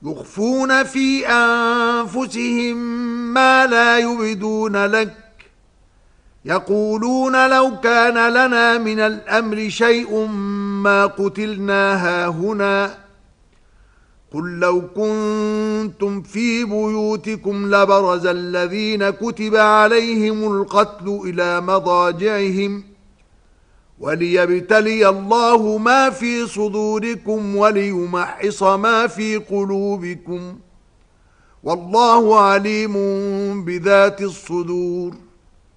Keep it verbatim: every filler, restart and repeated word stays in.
يخفون في أنفسهم ما لا يبدون لك يقولون لو كان لنا من الأمر شيء ما قتلنا هاهنا قل لو كنتم في بيوتكم لبرز الذين كتب عليهم القتل إلى مضاجعهم وليبتلي الله ما في صدوركم وليمحص ما في قلوبكم والله عليم بذات الصدور